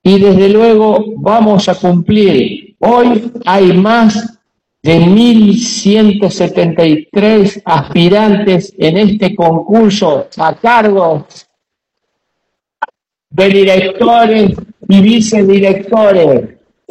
y desde luego vamos a cumplir. Hoy hay más de 1.173 aspirantes en este concurso a cargo de directores y vicedirectores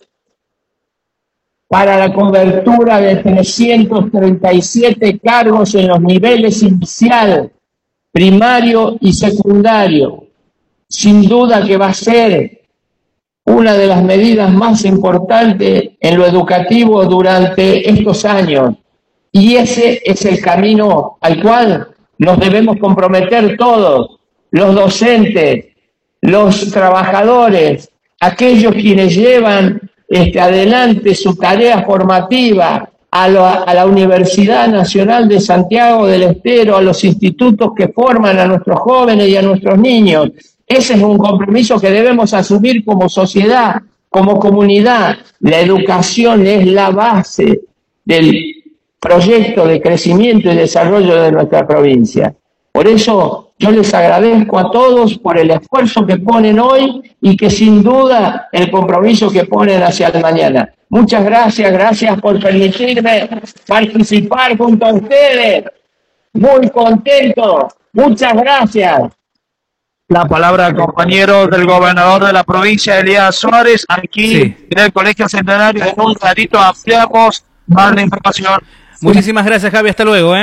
para la cobertura de 337 cargos en los niveles inicial, primario y secundario. Sin duda que va a ser una de las medidas más importantes en lo educativo durante estos años. Y ese es el camino al cual nos debemos comprometer todos, los docentes, los trabajadores, aquellos quienes llevan adelante su tarea formativa a la Universidad Nacional de Santiago del Estero, a los institutos que forman a nuestros jóvenes y a nuestros niños. Ese es un compromiso que debemos asumir como sociedad, como comunidad. La educación es la base del proyecto de crecimiento y desarrollo de nuestra provincia. Por eso yo les agradezco a todos por el esfuerzo que ponen hoy y que sin duda el compromiso que ponen hacia el mañana. Muchas gracias, gracias por permitirme participar junto a ustedes. Muy contento, muchas gracias. La palabra, compañero, del gobernador de la provincia, Elías Suárez, aquí en el Colegio Centenario. En un ratito ampliamos más la información. Muchísimas gracias, Javi. Hasta luego.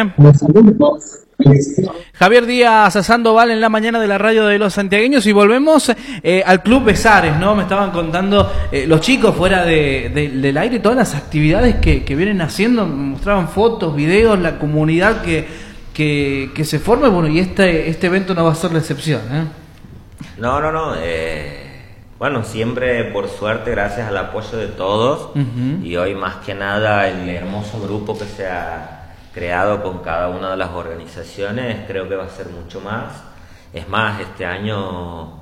Javier Díaz Sandoval en la mañana de la radio de los santiagueños, y volvemos al Club Besares, ¿no? Me estaban contando los chicos fuera del aire todas las actividades que vienen haciendo, mostraban fotos, videos, la comunidad que se forma, bueno, y este evento no va a ser la excepción, ¿eh? No. Bueno, siempre por suerte, gracias al apoyo de todos, y hoy más que nada el hermoso grupo que se ha creado con cada una de las organizaciones, creo que va a ser mucho más. Es más, este año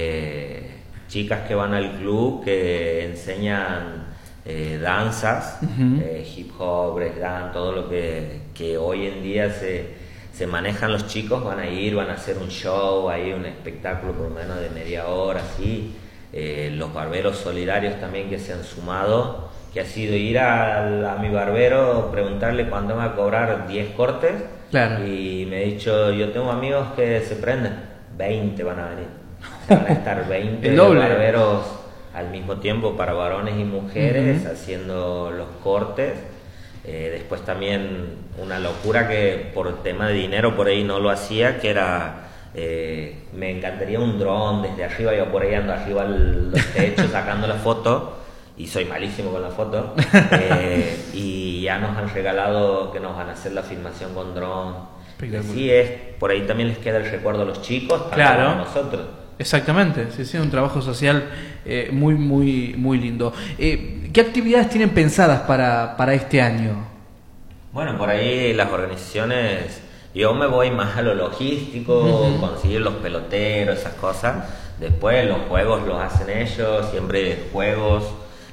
chicas que van al club que enseñan danzas, hip hop, breakdance, todo lo que hoy en día se manejan los chicos, van a hacer un show, ahí un espectáculo por lo menos de media hora, así. Los barberos solidarios también que se han sumado, que ha sido ir a mi barbero, preguntarle cuándo me va a cobrar 10 cortes, claro. Y me ha dicho, yo tengo amigos que se prenden, 20 van a venir, van a estar 20 barberos al mismo tiempo para varones y mujeres haciendo los cortes. Después también una locura que por tema de dinero por ahí no lo hacía, que era me encantaría un dron desde arriba, yo por ahí ando arriba los techos sacando la foto y soy malísimo con la foto, y ya nos han regalado que nos van a hacer la filmación con dron. Así es, por ahí también les queda el recuerdo a los chicos, claro, a nosotros. Exactamente, sí, un trabajo social muy lindo. ¿Qué actividades tienen pensadas para este año? Bueno, por ahí las organizaciones, yo me voy más a lo logístico, conseguir los peloteros, esas cosas. Después los juegos los hacen ellos, siempre juegos,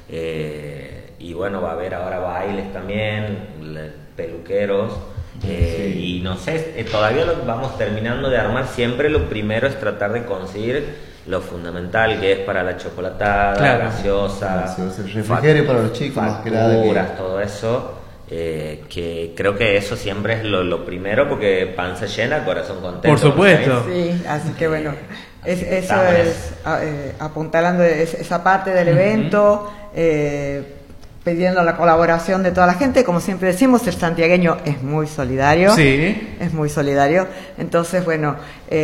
y bueno, va a haber ahora bailes también, peluqueros. Y no sé, todavía lo vamos terminando de armar. Siempre lo primero es tratar de conseguir lo fundamental, que es para la chocolatada, claro, gaseosa, el refrigerio para los chicos, facturas, todo eso, que creo que eso siempre es lo primero, porque panza llena, corazón contento. Por supuesto. Sí, así que bueno, eso es apuntalando esa parte del evento, pidiendo la colaboración de toda la gente. Como siempre decimos, el santiagueño es muy solidario. Sí. Es muy solidario. Entonces, bueno,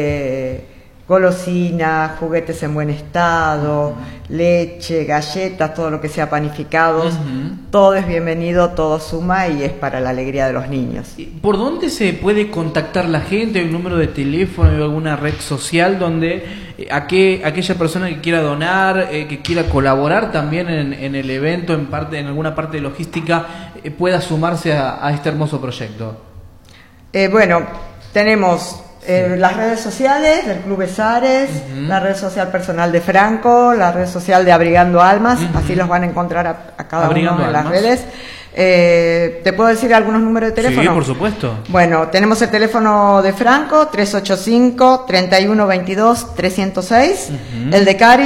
golosinas, juguetes en buen estado, leche, galletas, todo lo que sea panificados, todo es bienvenido, todo suma y es para la alegría de los niños. ¿Por dónde se puede contactar la gente? ¿Hay un número de teléfono, hay alguna red social donde aquella persona que quiera donar, que quiera colaborar también en el evento, en alguna parte de logística, pueda sumarse a este hermoso proyecto? Bueno, tenemos las redes sociales del Club Besares, la red social personal de Franco, la red social de Abrigando Almas, así los van a encontrar a cada Abrigando uno en las Almas. redes. ¿Te puedo decir algunos números de teléfono? Sí, por supuesto. Bueno, tenemos el teléfono de Franco, 385-3122-306, el de Cari